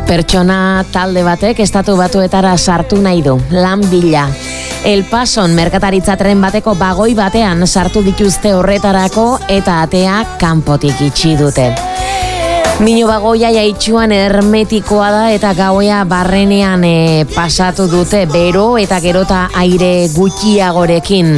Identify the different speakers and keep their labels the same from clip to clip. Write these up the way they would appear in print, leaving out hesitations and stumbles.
Speaker 1: Pertsona talde batek Estatu Batuetara sartu nahi du, lan bila. El Pason merkataritza tren bateko bagoi batean sartu dituzte horretarako eta atea kanpotik itxi dute. Mino bagoia jaitxuan hermetikoa da eta gauea barrenean pasatu dute bero eta gerota aire gutxiagorekin.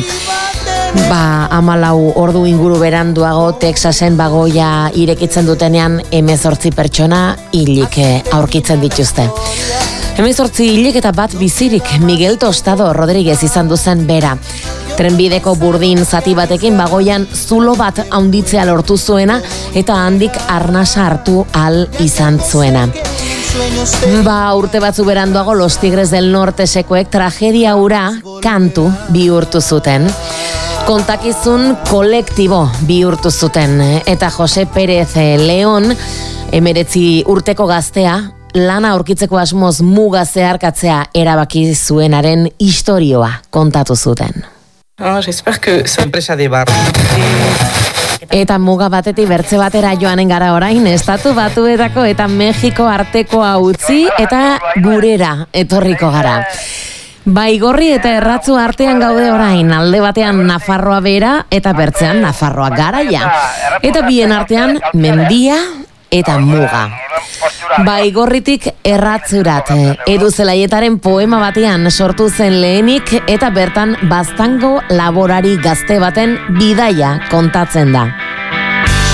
Speaker 1: 14 ordu inguru beranduago Texasen bagoia irekitzen dutenean 18 pertsona hilik aurkitzen dituzte. 18 hilik eta bat bizirik Miguel Tostado Rodríguez izan duzen bera. Trenbideko burdin zati batekin bagoian zulo bat haunditzea lortu zuena eta handik arnasa hartu al izan zuena. Urte batzu beranduago Los Tigres del Nortesekoek tragedia hura kantu bihurtu zuten. Kontakizun kolektibo bihurtu zuten eta Jose Pérez León 19 urteko gaztea lana aurkitzeko asmoz muga zeharkatzea erabaki zuenaren istorioa kontatu zuten.
Speaker 2: J'espère que enpresa de bar.
Speaker 1: Eta muga batetik bertze batera joanen gara orain, Estatu Batuetako eta Mexiko artekoa utzi eta gurera etorriko gara. Baigorri eta Erratzu artean gaude orain, alde batean Nafarroa bera eta bertzean Nafarroa garaia. Eta bien artean mendia eta muga. Baigorritik Erratzurat, Edu Zelaietaren poema batean sortu zen lehenik eta bertan baztango laborari gazte baten bidaia kontatzen da.